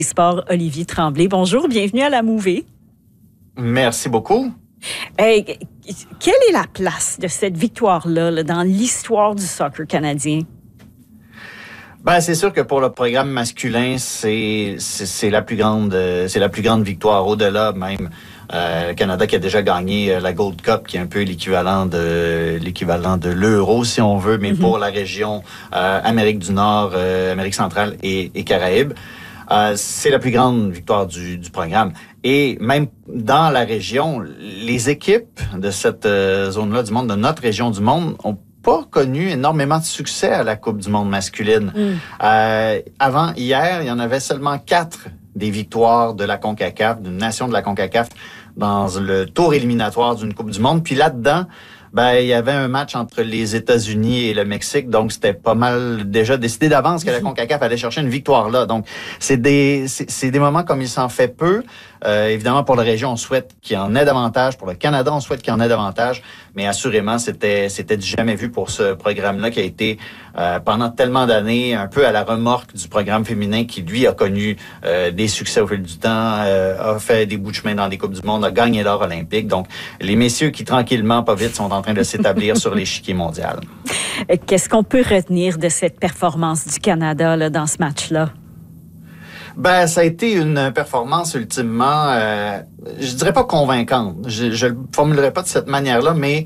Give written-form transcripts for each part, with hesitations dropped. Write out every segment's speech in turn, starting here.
Sport, Olivier Tremblay. Bonjour, bienvenue à la Mouvée. Merci beaucoup. Quelle est la place de cette victoire-là dans l'histoire du soccer canadien? Ben, c'est sûr que pour le programme masculin, c'est la plus grande victoire au-delà même. Le Canada qui a déjà gagné la Gold Cup, qui est un peu l'équivalent de l'Euro, si on veut, mais pour la région Amérique du Nord, Amérique centrale et Caraïbes. C'est la plus grande victoire du programme. Et même dans la région, les équipes de cette zone-là du monde, de notre région du monde, ont pas connu énormément de succès à la Coupe du monde masculine. Avant hier, il y en avait seulement 4 des victoires de la CONCACAF, d'une nation de la CONCACAF, dans le tour éliminatoire d'une Coupe du monde. Puis là-dedans, il y avait un match entre les États-Unis et le Mexique, donc c'était pas mal déjà décidé d'avance que la CONCACAF allait chercher une victoire là. Donc c'est des moments comme il s'en fait peu. Évidemment, pour la région, on souhaite qu'il y en ait davantage. Pour le Canada, on souhaite qu'il y en ait davantage. Mais assurément, c'était du jamais vu pour ce programme-là qui a été pendant tellement d'années un peu à la remorque du programme féminin qui, lui, a connu des succès au fil du temps, a fait des bouts de chemin dans des Coupes du monde, a gagné l'or olympique. Donc, les messieurs qui, tranquillement, pas vite, sont en train de s'établir sur l'échiquier mondial. Qu'est-ce qu'on peut retenir de cette performance du Canada là, dans ce match-là? Ben, ça a été une performance ultimement, je dirais pas convaincante. Je le formulerai pas de cette manière-là, mais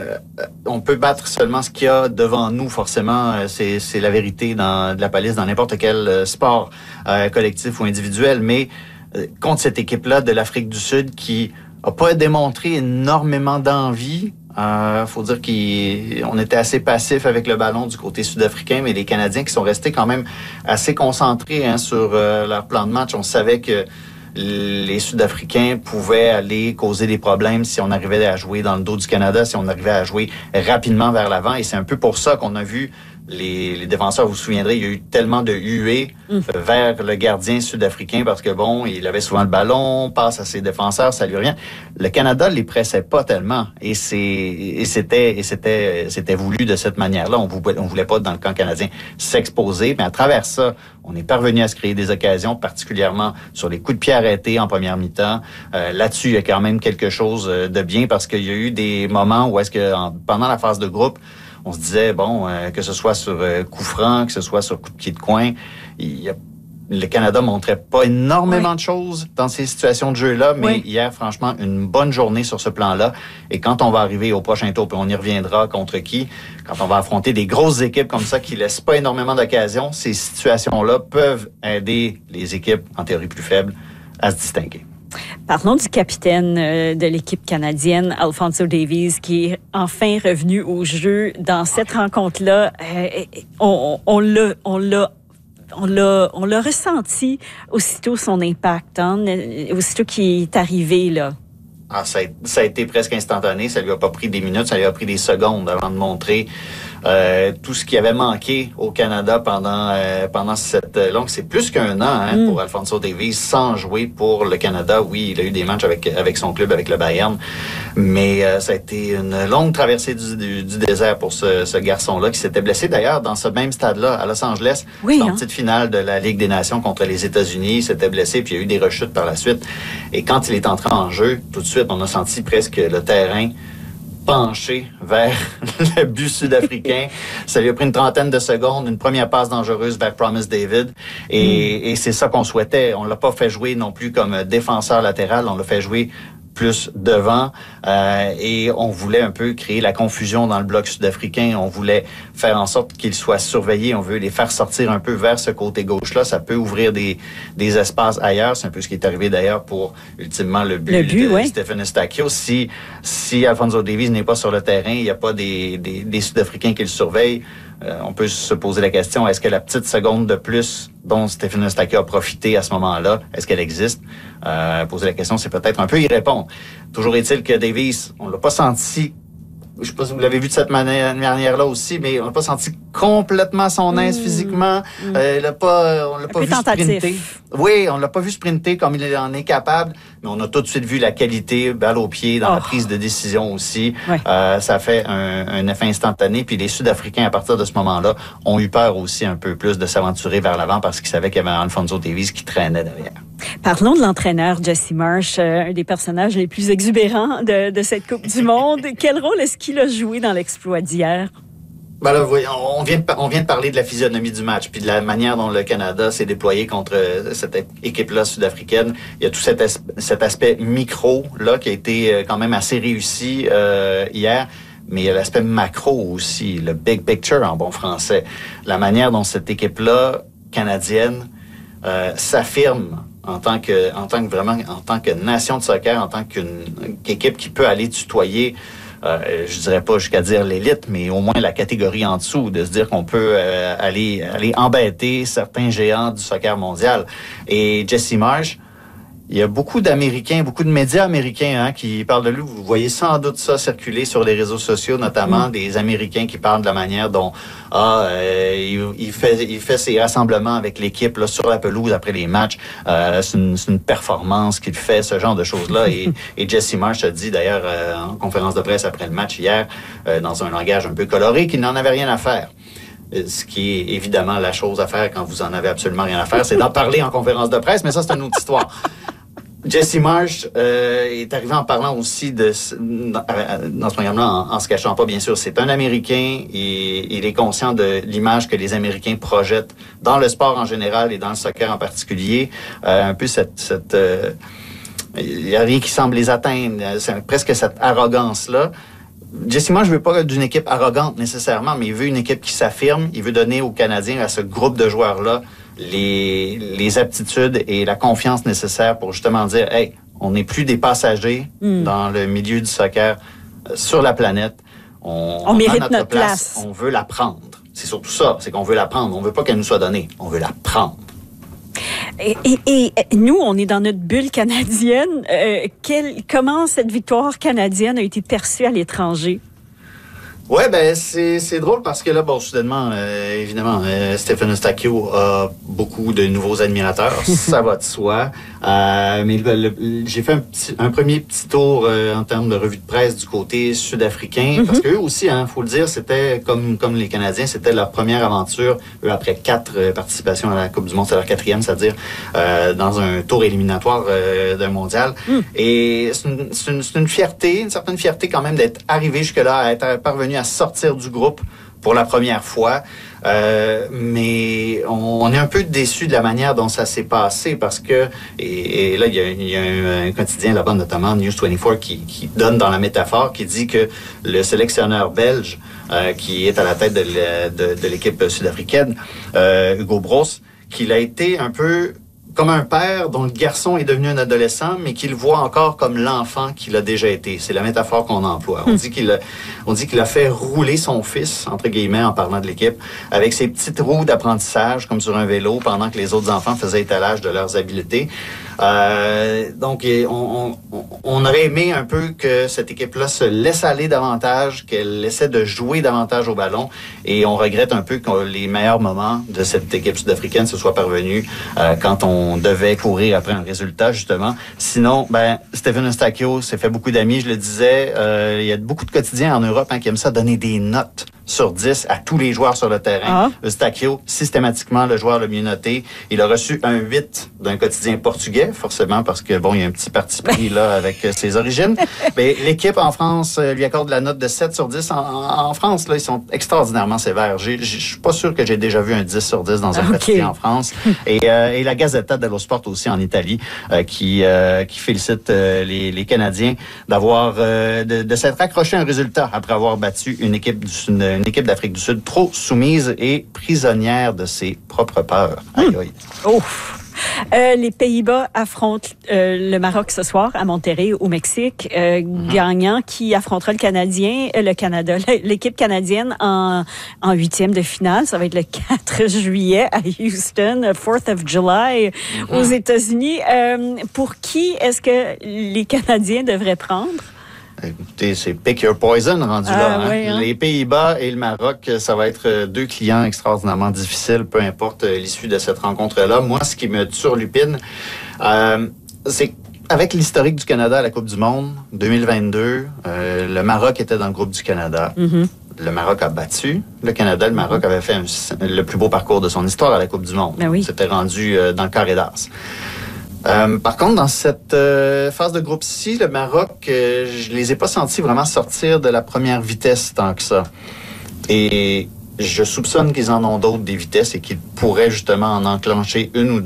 on peut battre seulement ce qu'il y a devant nous. Forcément, c'est la vérité de la police dans n'importe quel sport collectif ou individuel. Mais contre cette équipe-là de l'Afrique du Sud qui a pas démontré énormément d'envie. Faut dire qu'on était assez passif avec le ballon du côté sud-africain, mais les Canadiens qui sont restés quand même assez concentrés sur leur plan de match. On savait que les Sud-Africains pouvaient aller causer des problèmes si on arrivait à jouer dans le dos du Canada, si on arrivait à jouer rapidement vers l'avant. Et c'est un peu pour ça qu'on a vu les défenseurs, vous vous souviendrez, il y a eu tellement de huées vers le gardien sud-africain parce que bon, il avait souvent le ballon, passe à ses défenseurs, ça lui rien. Le Canada les pressait pas tellement et c'était voulu de cette manière-là. On voulait pas dans le camp canadien s'exposer, mais à travers ça, on est parvenu à se créer des occasions, particulièrement sur les coups de pied arrêtés en première mi-temps. Là-dessus, il y a quand même quelque chose de bien parce qu'il y a eu des moments où est-ce que pendant la phase de groupe, on se disait, que ce soit sur coup franc, que ce soit sur coup de pied de coin, le Canada montrait pas énormément de choses dans ces situations de jeu-là, mais hier, franchement, une bonne journée sur ce plan-là. Et quand on va arriver au prochain tour, puis on y reviendra contre qui, quand on va affronter des grosses équipes comme ça qui laissent pas énormément d'occasions, ces situations-là peuvent aider les équipes, en théorie plus faibles, à se distinguer. Parlons du capitaine de l'équipe canadienne, Alphonso Davies, qui est enfin revenu au jeu dans cette rencontre-là. On l'a ressenti aussitôt son impact, aussitôt qu'il est arrivé là. Ça a été presque instantané. Ça lui a pas pris des minutes, ça lui a pris des secondes avant de montrer tout ce qui avait manqué au Canada pendant cette longue. C'est plus qu'1 an pour Alphonso Davies sans jouer pour le Canada. Oui, il a eu des matchs avec son club, avec le Bayern, mais ça a été une longue traversée du désert pour ce garçon-là qui s'était blessé d'ailleurs dans ce même stade-là à Los Angeles. C'était en petite finale de la Ligue des Nations contre les États-Unis. Il s'était blessé puis il y a eu des rechutes par la suite. Et quand il est entré en jeu, tout de suite, on a senti presque le terrain penché vers le but sud-africain. Ça lui a pris une trentaine de secondes, une première passe dangereuse vers Promise David. Et c'est ça qu'on souhaitait. On l'a pas fait jouer non plus comme défenseur latéral, on l'a fait jouer plus devant et on voulait un peu créer la confusion dans le bloc sud-africain. On voulait faire en sorte qu'ils soient surveillés. On veut les faire sortir un peu vers ce côté gauche-là. Ça peut ouvrir des espaces ailleurs. C'est un peu ce qui est arrivé d'ailleurs pour ultimement le but de Stephen Eustáquio. Si Alphonso Davies n'est pas sur le terrain, il n'y a pas des Sud-Africains qui le surveillent. On peut se poser la question, est-ce que la petite seconde de plus dont Stephen Eustáquio a profité à ce moment-là, est-ce qu'elle existe? Poser la question, c'est peut-être un peu y répondre. Toujours est-il que Davies, on l'a pas senti je sais pas si vous l'avez vu de cette manière-là aussi, mais on n'a pas senti complètement son aise physiquement. On l'a pas vu sprinter. Oui, on l'a pas vu sprinter comme il en est capable, mais on a tout de suite vu la qualité, balle au pied, dans la prise de décision aussi. Ouais. Ça fait un effet instantané. Puis les Sud-Africains, à partir de ce moment-là, ont eu peur aussi un peu plus de s'aventurer vers l'avant parce qu'ils savaient qu'il y avait Alfonso Davies qui traînait derrière. Parlons de l'entraîneur Jesse Marsch, un des personnages les plus exubérants de cette Coupe du Monde. Quel rôle est-ce qu'il a joué dans l'exploit d'hier? Ben là, on vient de parler de la physionomie du match, puis de la manière dont le Canada s'est déployé contre cette équipe-là sud-africaine. Il y a tout cet aspect micro là qui a été quand même assez réussi hier. Mais il y a l'aspect macro aussi, le big picture en bon français. La manière dont cette équipe-là canadienne s'affirme en tant que nation de soccer, en tant qu'équipe qui peut aller tutoyer, je dirais pas jusqu'à dire l'élite, mais au moins la catégorie en dessous, de se dire qu'on peut aller embêter certains géants du soccer mondial. Et Jesse Marsch, il y a beaucoup d'Américains, beaucoup de médias américains qui parlent de lui. Vous voyez sans doute ça circuler sur les réseaux sociaux, notamment des Américains qui parlent de la manière dont il fait ses rassemblements avec l'équipe là sur la pelouse après les matchs. C'est une performance qu'il fait, ce genre de choses-là. Et Jesse Marsch a dit d'ailleurs en conférence de presse après le match hier, dans un langage un peu coloré, qu'il n'en avait rien à faire. Ce qui est évidemment la chose à faire quand vous en avez absolument rien à faire, c'est d'en parler en conférence de presse, mais ça, c'est une autre histoire. Jesse Marsch est arrivé en parlant aussi dans ce programme-là, en se cachant pas, bien sûr. C'est un Américain et il est conscient de l'image que les Américains projettent dans le sport en général et dans le soccer en particulier. Un peu il n'y a rien qui semble les atteindre. C'est presque cette arrogance-là. Jesse Marsch ne veut pas d'une équipe arrogante nécessairement, mais il veut une équipe qui s'affirme. Il veut donner aux Canadiens, à ce groupe de joueurs-là, les aptitudes et la confiance nécessaires pour justement dire, hey, on n'est plus des passagers dans le milieu du soccer sur la planète. On mérite notre place. On veut la prendre. C'est surtout ça, c'est qu'on veut la prendre. On veut pas qu'elle nous soit donnée. On veut la prendre. Et nous, on est dans notre bulle canadienne. Comment cette victoire canadienne a été perçue à l'étranger? Ouais, ben c'est drôle parce que là, soudainement, évidemment, Stephen Eustáquio a beaucoup de nouveaux admirateurs, ça va de soi. Mais j'ai fait un premier petit tour en termes de revue de presse du côté sud-africain, parce qu'eux aussi, faut le dire, c'était comme les Canadiens, c'était leur première aventure. Eux, après 4 participations à la Coupe du Monde, c'est leur 4e, c'est-à-dire dans un tour éliminatoire d'un mondial. Et c'est une fierté, une certaine fierté quand même d'être arrivé jusque-là, à être parvenu à sortir du groupe pour la première fois. Mais on est un peu déçus de la manière dont ça s'est passé parce que, et là, il y a un quotidien là-bas, notamment News 24, qui donne dans la métaphore, qui dit que le sélectionneur belge, qui est à la tête de l'équipe sud-africaine, Hugo Broos, qu'il a été un peu comme un père dont le garçon est devenu un adolescent, mais qu'il voit encore comme l'enfant qu'il a déjà été. C'est la métaphore qu'on emploie. On dit qu'il a fait rouler son fils, entre guillemets, en parlant de l'équipe, avec ses petites roues d'apprentissage, comme sur un vélo, pendant que les autres enfants faisaient étalage de leurs habiletés. Donc, on aurait aimé un peu que cette équipe-là se laisse aller davantage, qu'elle essaie de jouer davantage au ballon. Et on regrette un peu que les meilleurs moments de cette équipe sud-africaine se soient parvenus quand on devait courir après un résultat, justement. Sinon, Stephen Eustáquio s'est fait beaucoup d'amis, je le disais. Il y a beaucoup de quotidiens en Europe qui aiment ça, donner des notes sur 10 à tous les joueurs sur le terrain. Eustáquio, systématiquement le joueur le mieux noté. Il a reçu un 8 d'un quotidien portugais, forcément, parce que, il y a un petit parti pris là avec ses origines. Mais l'équipe en France lui accorde la note de 7 sur 10. En France, là, ils sont extraordinairement sévères. Je suis pas sûr que j'ai déjà vu un 10 sur 10 dans un quotidien en France. Et la Gazzetta dello Sport aussi en Italie, qui félicite les Canadiens d'avoir de s'être accroché à un résultat après avoir battu une équipe d'Afrique du Sud trop soumise et prisonnière de ses propres peurs. Aïe, aïe. Les Pays-Bas affrontent le Maroc ce soir à Monterrey, au Mexique. Gagnant qui affrontera le Canada, l'équipe canadienne en 8e de finale. Ça va être le 4 juillet à Houston, 4th of July aux États-Unis. Pour qui est-ce que les Canadiens devraient prendre? Écoutez, c'est pick your poison rendu là. Oui, hein? Les Pays-Bas et le Maroc, ça va être deux clients extraordinairement difficiles, peu importe l'issue de cette rencontre-là. Moi, ce qui me turlupine, c'est avec l'historique du Canada à la Coupe du Monde 2022, le Maroc était dans le groupe du Canada. Mm-hmm. Le Maroc a battu le Canada. Le Maroc avait fait le plus beau parcours de son histoire à la Coupe du Monde. Ben oui. C'était rendu dans le carré d'as. Par contre, dans cette phase de groupe-ci, le Maroc, je les ai pas sentis vraiment sortir de la première vitesse tant que ça. Et je soupçonne qu'ils en ont d'autres des vitesses et qu'ils pourraient justement en enclencher une ou